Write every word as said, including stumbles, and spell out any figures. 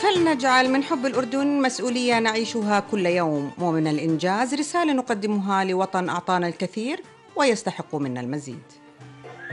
فلنجعل من حب الأردن مسؤولية نعيشها كل يوم، ومن الإنجاز رسالة نقدمها لوطن أعطانا الكثير ويستحق منا المزيد.